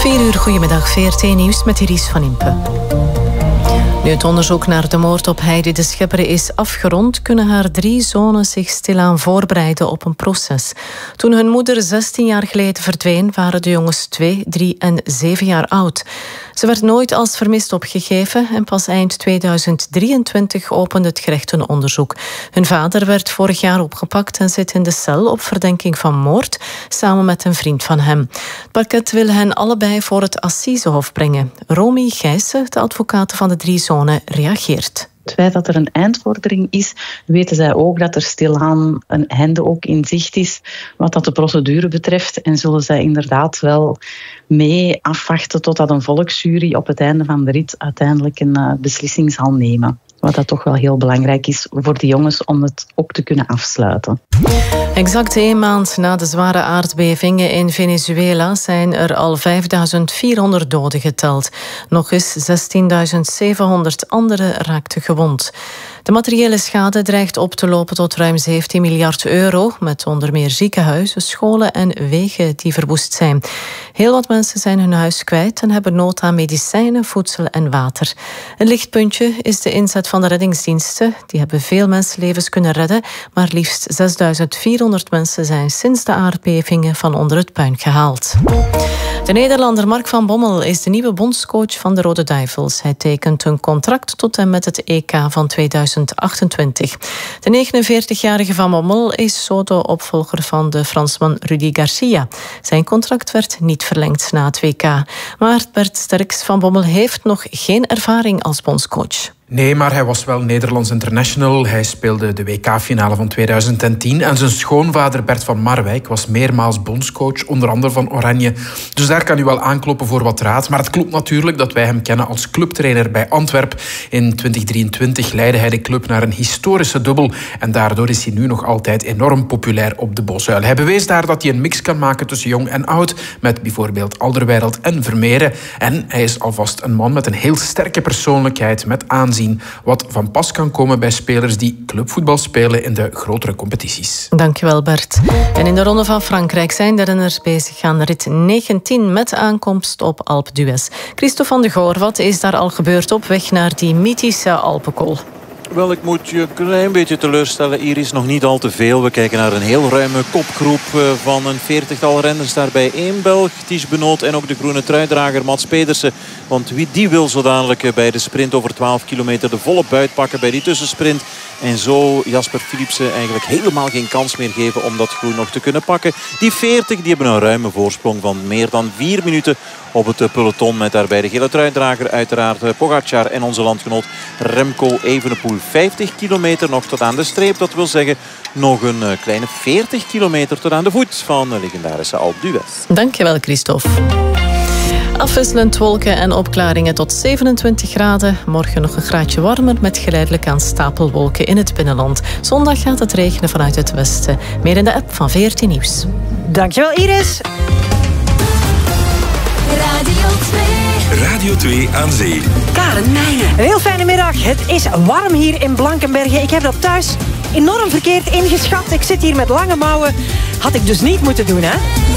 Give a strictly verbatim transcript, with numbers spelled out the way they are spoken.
vier uur, goedemiddag, V R T Nieuws met Iris van Impe. Nu het onderzoek naar de moord op Heidi de Schepper is afgerond, kunnen haar drie zonen zich stilaan voorbereiden op een proces. Toen hun moeder zestien jaar geleden verdween, waren de jongens twee, drie en zeven jaar oud. Ze werd nooit als vermist opgegeven en pas eind tweeduizend drieëntwintig opende het gerecht een onderzoek. Hun vader werd vorig jaar opgepakt en zit in de cel op verdenking van moord, samen met een vriend van hem. Het parket wil hen allebei voor het Assisehof brengen. Romy Gijssen, de advocaat van de drie zonen, reageert. Het feit dat er een eindvordering is, weten zij ook dat er stilaan een einde ook in zicht is wat dat de procedure betreft. En zullen zij inderdaad wel mee afwachten totdat een volksjury op het einde van de rit uiteindelijk een uh, beslissing zal nemen. Wat dat toch wel heel belangrijk is voor de jongens om het ook te kunnen afsluiten. Exact één maand na de zware aardbevingen in Venezuela zijn er al vijfduizend vierhonderd doden geteld. Nog eens zestienduizend zevenhonderd anderen raakten gewond. De materiële schade dreigt op te lopen tot ruim zeventien miljard euro, met onder meer ziekenhuizen, scholen en wegen die verwoest zijn. Heel wat mensen zijn hun huis kwijt en hebben nood aan medicijnen, voedsel en water. Een lichtpuntje is de inzet van de reddingsdiensten. Die hebben veel mensenlevens kunnen redden, maar liefst zesduizend vierhonderd mensen zijn sinds de aardbevingen van onder het puin gehaald. De Nederlander Mark van Bommel is de nieuwe bondscoach van de Rode Duivels. Hij tekent een contract tot en met het E K van tweeduizend achtentwintig. De negenenveertigjarige Van Bommel is zo de opvolger van de Fransman Rudy Garcia. Zijn contract werd niet verlengd na het W K. Maar Bert Sterks, Van Bommel heeft nog geen ervaring als bondscoach. Nee, maar hij was wel Nederlands international. Hij speelde de W K-finale van tweeduizend tien. En zijn schoonvader Bert van Marwijk was meermaals bondscoach, onder andere van Oranje. Dus daar kan u wel aankloppen voor wat raad. Maar het klopt natuurlijk dat wij hem kennen als clubtrainer bij Antwerp. In twintig drieëntwintig leidde hij de club naar een historische dubbel. En daardoor is hij nu nog altijd enorm populair op de Bosuil. Hij bewees daar dat hij een mix kan maken tussen jong en oud. Met bijvoorbeeld Alderweireld en Vermeeren. En hij is alvast een man met een heel sterke persoonlijkheid, met aanzien. Wat van pas kan komen bij spelers die clubvoetbal spelen in de grotere competities. Dankjewel, Bert. En in de Ronde van Frankrijk zijn de renners bezig aan rit negentien met aankomst op Alpe d'Huez. Christophe van de Goor, wat is daar al gebeurd op weg naar die mythische Alpenkool? Wel, ik moet je een klein beetje teleurstellen. Iris, nog niet al te veel. We kijken naar een heel ruime kopgroep van een veertigtal renners. Daarbij één Belg, Ties Benoot, en ook de groene truidrager Mats Pedersen. Want wie die wil zo dadelijk bij de sprint over twaalf kilometer de volle buit pakken bij die tussensprint. En zo Jasper Philipsen eigenlijk helemaal geen kans meer geven om dat groen nog te kunnen pakken. Die veertig die hebben een ruime voorsprong van meer dan vier minuten op het peloton. Met daarbij de gele truidrager uiteraard Pogacar en onze landgenoot Remco Evenepoel. vijftig kilometer nog tot aan de streep. Dat wil zeggen nog een kleine veertig kilometer tot aan de voet van de legendarische Alpe d'Huez. Dankjewel, Christophe. Afwisselend wolken en opklaringen tot zevenentwintig graden. Morgen nog een graadje warmer met geleidelijk aan stapelwolken in het binnenland. Zondag gaat het regenen vanuit het westen. Meer in de app van V R T Nieuws. Dankjewel, Iris. Radio twee. Radio twee aan zee. Karen Meijnen. Een heel fijne middag. Het is warm hier in Blankenberge. Ik heb dat thuis enorm verkeerd ingeschat. Ik zit hier met lange mouwen. Had ik dus niet moeten doen, hè?